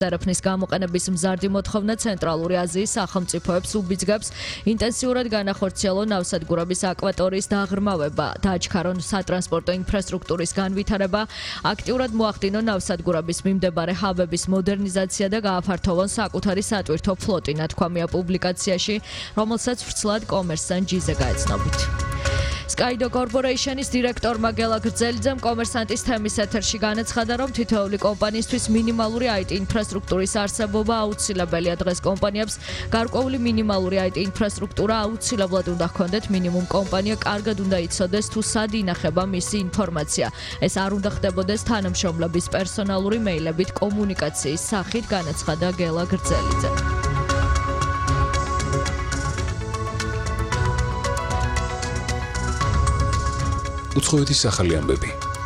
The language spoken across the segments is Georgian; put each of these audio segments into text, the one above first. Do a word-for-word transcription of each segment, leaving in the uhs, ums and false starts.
Erefnis გამოყენების მზარდი მოთხოვნა ცენტრალური აზიის სახელმწიფოებს უბიძგებს ინტენსიურად განახორციელონ ნავსადგურების აკვატორიის დაღრმავება, დააჩქარონ სატრანსპორტო ინფრასტრუქტურის განვითარება, აქტიურად მოახდინონ ნავსადგურების მიმდებარე ჰაბების მოდერნიზაცია და გააფართოვონ საკუთარი სატვირთო ფლოტი, ნათქვამია პუბლიკაციაში, რომელსაც ვრცლად კომერსანტ ჯიზე გაეცნობით. Skydo Corporation-ის დირექტორმა გელა გრძელიძემ კომერსანტის თემის ეთერში განაცხადა, რომ თითოეული კომპანიისთვის მინიმალური აი ტი ინფრასტრუქტურის არსებობა აუცილებელია. დღეს კომპანიებს გარკვეული მინიმალური აი ტი ინფრასტრუქტურა აუცილებლად უნდა ჰქონდეთ. მინიმუმ კომპანია კარგად უნდა იცოდეს თუ სად ინახება მისი ინფორმაცია. ეს არ უნდა ხდებოდეს თანამშრომლების პერსონალური მეილებით კომუნიკაციის სახით, განაცხადა გელა გრძელიძემ. უცხოეთის ახალი ამბები.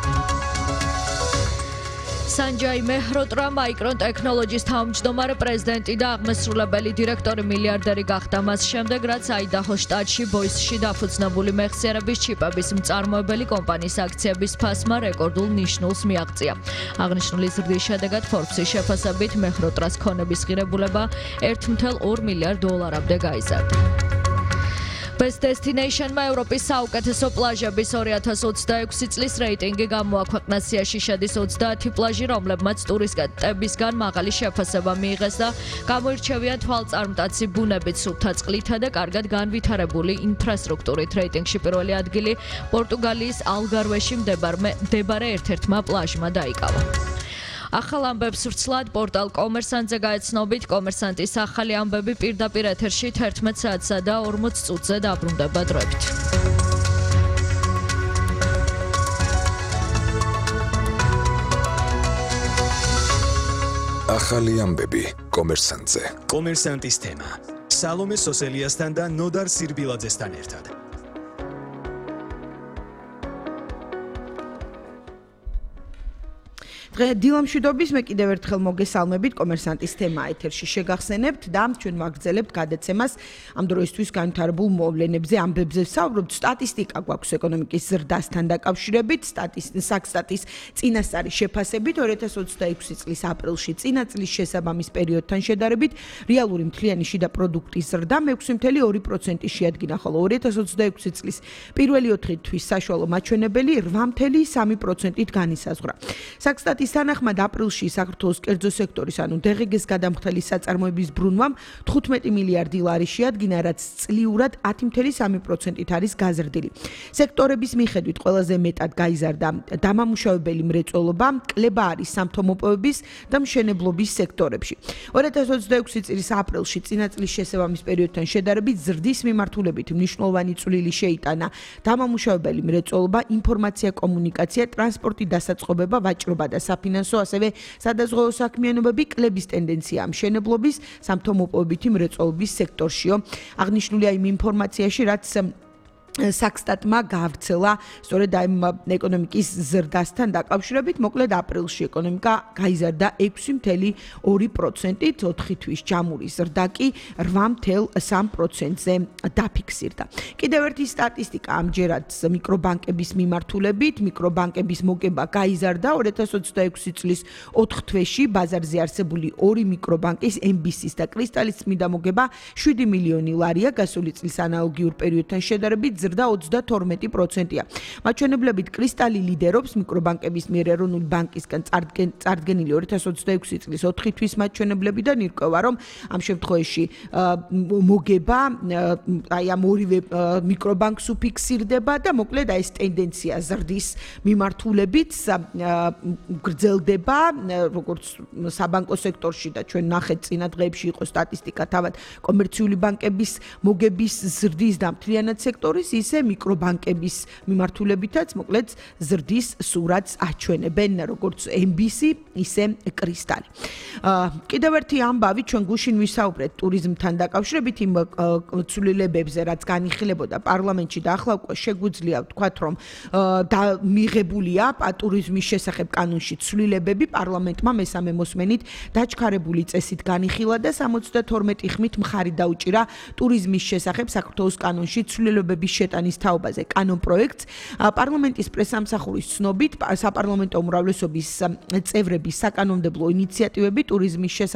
Sanjay Mehrotra Micron Technologies თავმჯდომარე პრეზიდენტი და აღმასრულებელი დირექტორი მილიარდერი გახდა მას შემდეგ, რაც აიდაჰოს შტატში ბოისში დაფუძნებული მეხსიერების ჩიპების მწარმოებელი კომპანიის აქციების ფასმა რეკორდულ ნიშნულს მიაღწია. აღნიშნული ზრდის შედეგად Forbes-ის შეფასებით Mehrotra's ქონების ღირებულება ერთი წუთი ორი მილიარდ დოლარამდე გაიზარდა. Best Destination-მა ევროპის საუკეთესო პლაჟების ორი ათას ოცდაექვსი წლის რეიტინგი გამოაქვეყნა. სიაში შედის ოცდაათი პლაჟი, რომლებმაც ტურისტებისგან მაღალი შეფასება მიიღეს და გამოირჩევიან თვალწარმტაცი ბუნებით, სუფთა წყლითა და კარგად განვითარებული ინფრასტრუქტურით. რეიტინგში პირველი ადგილი პორტუგალიის ალგარვეში მდებარე ერთ-ერთმა პლაჟმა დაიკავა. ახალ ამბებს ვრცლად პორტალ კომერსანტზე გაეცნობით. კომერსანტის ახალი ამბები პირდაპირ ეთერში თერთმეტ საათსა და ორმოც წუთზე დაბრუნდება დროებით. ახალი ამბები კომერსანტზე. კომერსანტის თემა. სალომე სოსელიასთან და ნოდარ სირბილაძესთან ერთად. დილამშვიდობის მე კიდევ ერთხელ მოგესალმებით კომერსანტის თემა ეთერში შეგახსენებთ და ჩვენ ვაგრძელებთ გადაცემას ამ დროისთვის განვითარებულ მოვლენებზე, ამბებზე ვსაუბრობთ. სტატისტიკა გვაქვს ეკონომიკის ზრდასთან დაკავშირებით, სტატის წინასწარი შეფასებით ორი ათას ოცდაექვსი წლის აპრილში წინა წლის შესაბამის პერიოდთან შედარებით რეალური მთლიანი შიდა პროდუქტის ზრდა მეექვსე წუთი ორი პროცენტი შეადგინა, ხოლო ორი ათას ოცდაექვსი წლის პირველი ოთხი თვის საშუალო მაჩვენებელი რვა წუთი სამი პროცენტით განისაზღვრა. საქსტატის თანახმად აპრილში საქართველოს კერძო სექტორის, ანუ დე ღე გეს გადამხდელი საწარმოების ბრუნვამ თხუთმეტი მილიარდი ლარი შეადგინა, რაც წლიურად ათი წუთი სამი პროცენტით არის გაზრდილი. სექტორების მიხედვით ყველაზე მეტად გაიზარდა დამამუშავებელი მრეწველობა, კლება არის სამთო-მოპოვების და მშენებლობის სექტორებში. ორი ათას ოცდაექვსი წლის აპრილში წინა წლის შესაბამის პერიოდთან შედარებით ზრდის მიმართულებით მნიშვნელოვანი წვლილი შეიტანა დამამუშავებელი მრეწველობა, ინფორმაცია კომუნიკაცია, ტრანსპორტი, დასაწყობება, ვაჭრობა და საფინანსო, ასევე სადაზღვეო საქმიანობები, კლების ტენდენცია მშენებლობის, სამთო-მოპოვებითი მრეწველობის სექტორშიო. აღნიშნულია იმ ინფორმაციაში, რაც საქსტატმა გაავრცელა სწორედ ამ ეკონომიკის ზრდასთან დაკავშირებით. მოკლედ აპრილში ეკონომიკა გაიზარდა ექვსი წუთი ორი პროცენტით, ოთხი თვის ჯამური ზრდა კი რვა წუთი სამი პროცენტზე დაფიქსირდა. კიდევ ერთი სტატისტიკა ამჯერად მიკრობანკების მიმართულებით. მიკრობანკების მოგება გაიზარდა ორი ათას ოცდაექვსი წლის ოთხ თვეში ბაზარზე არსებული ორი მიკრობანკის ემ ბი სის და კრისტალის წმინდა მოგება შვიდი მილიონი ლარია, გასული წლის ანალოგიურ პერიოდთან შედარებით ზრდა ოცდათორმეტი პროცენტია. მაჩვენებლებით კრისტალი ლიდერობს მიკრობანკების მიერ ეროვნული ბანკისგან წარდგენილი ორი ათას ოცდაექვსი წლის ოთხი თვის მაჩვენებლებიდან ირკვევა, რომ ამ შემთხვევაში მოგება აი ამ ორივე მიკრობანკს უფიქსირდება და მოკლედ აი ეს ტენდენცია ზრდის მიმართულებით გრძელდება, როგორც საბანკო სექტორში და ჩვენ ნახეთ წინა დღეებში იყო სტატისტიკა თავად კომერციული ბანკების მოგების ზრდის და მთლიანად სექტორის, ისე მიკრობანკების მიმართულებითაც მოკლედ ზრდის სურათს აჩვენებენ, როგორც ემ ბი სი, ისე კრისტალი. კიდევ ერთი ამბავი ჩვენ გუშინ ვისაუბრეთ ტურიზმთან დაკავშირებით იმ ცვლილებებზე, რაც განიხილებოდა პარლამენტში და ახლა უკვე შეგვიძლია ვთქვათ, რომ მიღებულია ტურიზმის შესახებ კანონში ცვლილებები. პარლამენტმა მესამე მოსმენით დაჩქარებული წესით განიხილა და სამოცდათორმეტი ხმით მხარი დაუჭირა ტურიზმის შესახებ საქართველოს კანონში ცვლილებების შეტანის თაობაზე კანონ პროექტს. პარლამენტის პრესამსახურის ცნობით, საპარლამენტო უმრავლესობის წევრების საკანონმდებლო ინიციატივები ტურიზმის